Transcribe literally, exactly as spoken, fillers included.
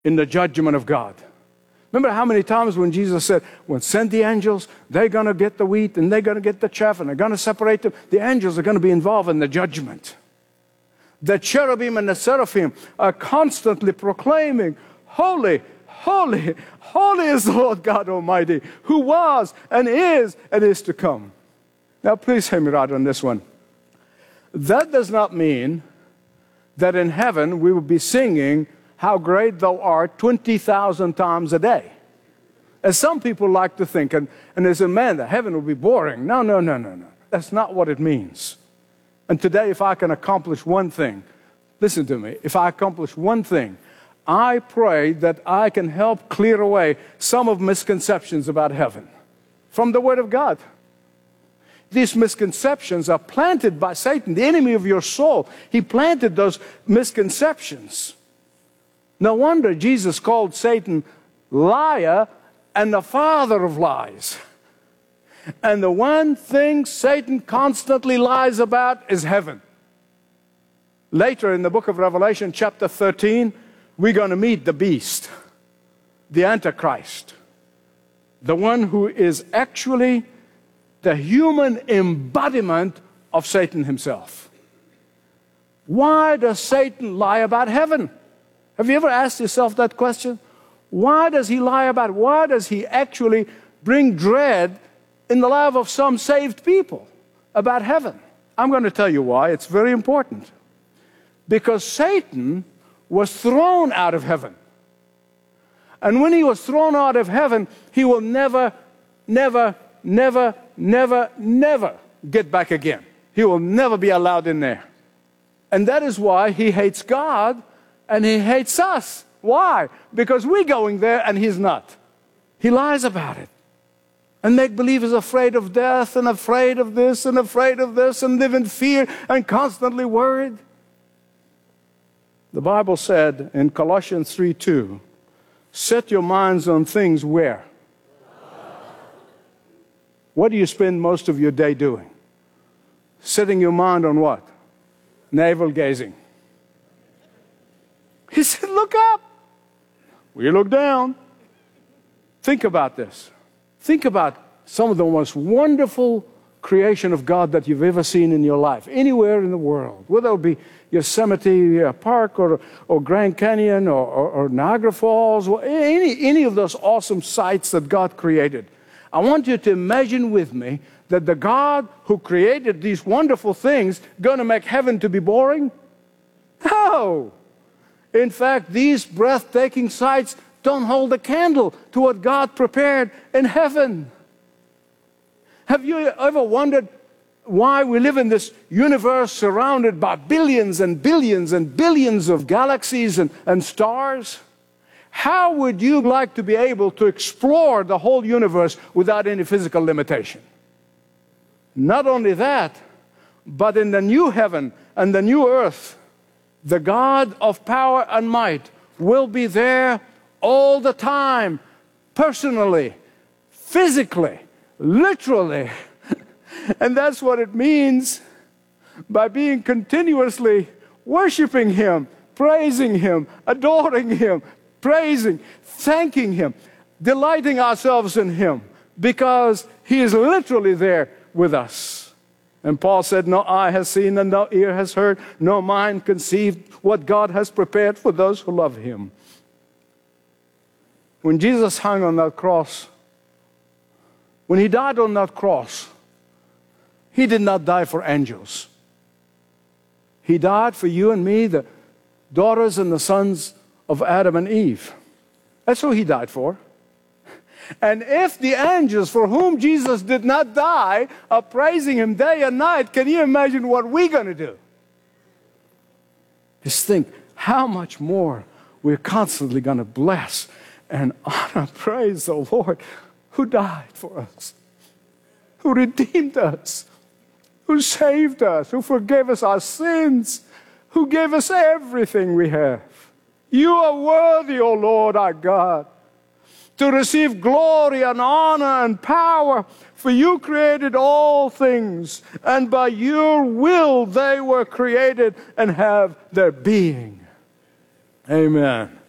in the judgment of God. Remember how many times when Jesus said, when send the angels, they're going to get the wheat and they're going to get the chaff and they're going to separate them. The angels are going to be involved in the judgment. The cherubim and the seraphim are constantly proclaiming, holy, holy, holy is the Lord God Almighty, who was and is and is to come. Now please hear me right on this one. That does not mean that in heaven we will be singing how great thou art twenty thousand times a day. As some people like to think, and, and they say, man, the heaven will be boring. No, no, no, no, no. That's not what it means. And today, if I can accomplish one thing, listen to me, if I accomplish one thing, I pray that I can help clear away some of misconceptions about heaven from the Word of God. These misconceptions are planted by Satan, the enemy of your soul. He planted those misconceptions. No wonder Jesus called Satan liar and the father of lies. And the one thing Satan constantly lies about is heaven. Later in the book of Revelation, chapter thirteen, we're going to meet the beast, the Antichrist, the one who is actually the human embodiment of Satan himself. Why does Satan lie about heaven? Have you ever asked yourself that question? Why does he lie about it? Why does he actually bring dread in the life of some saved people about heaven? I'm going to tell you why. It's very important. Because Satan was thrown out of heaven. And when he was thrown out of heaven, he will never, never, never, never, never get back again. He will never be allowed in there. And that is why he hates God and he hates us. Why? Because we're going there and he's not. He lies about it. And make-believe is afraid of death and afraid of this and afraid of this and live in fear and constantly worried. The Bible said in Colossians three two, set your minds on things where? What do you spend most of your day doing? Setting your mind on what? Navel gazing. He said, look up. We look down. Think about this. Think about some of the most wonderful creation of God that you've ever seen in your life, anywhere in the world, whether it be Yosemite uh, Park or, or Grand Canyon or, or, or Niagara Falls, or any, any of those awesome sites that God created. I want you to imagine with me that the God who created these wonderful things going to make heaven to be boring? No! In fact, these breathtaking sights don't hold a candle to what God prepared in heaven. Have you ever wondered why we live in this universe surrounded by billions and billions and billions of galaxies and, and stars? How would you like to be able to explore the whole universe without any physical limitation? Not only that, but in the new heaven and the new earth, the God of power and might will be there all the time, personally, physically, literally. And that's what it means by being continuously worshiping Him, praising Him, adoring Him, praising, thanking Him, delighting ourselves in Him, because He is literally there with us. And Paul said, no eye has seen and no ear has heard, no mind conceived what God has prepared for those who love Him. When Jesus hung on that cross, when He died on that cross, He did not die for angels. He died for you and me, the daughters and the sons of Adam and Eve. That's who He died for. And if the angels for whom Jesus did not die are praising Him day and night, can you imagine what we're going to do? Just think how much more we're constantly going to bless and honor, praise the Lord who died for us, who redeemed us, who saved us, who forgave us our sins, who gave us everything we have. You are worthy, O Lord our God, to receive glory and honor and power, for you created all things, and by your will they were created and have their being. Amen.